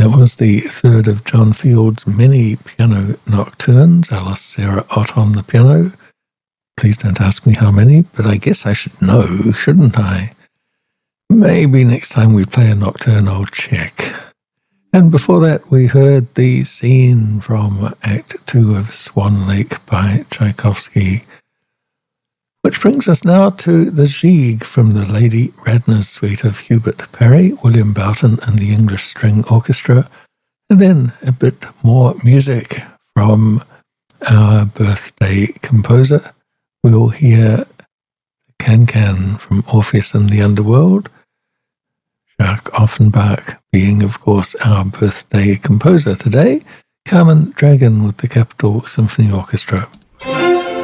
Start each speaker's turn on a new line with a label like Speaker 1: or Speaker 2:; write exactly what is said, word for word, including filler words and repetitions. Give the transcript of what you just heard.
Speaker 1: That was the third of John Field's many piano nocturnes, a la Sarah Ott on the piano. Please don't ask me how many, but I guess I should know, shouldn't I? Maybe next time we play a nocturne I'll check. And before that we heard the scene from Act Two of Swan Lake by Tchaikovsky, which brings us now to the Gigue from the Lady Radner's Suite of Hubert Parry, William Boughton and the English String Orchestra, and then a bit more music from our birthday composer. We'll hear Can-Can from Orpheus and the Underworld, Jacques Offenbach being, of course, our birthday composer today, Carmen Dragon with the Capitol Symphony Orchestra.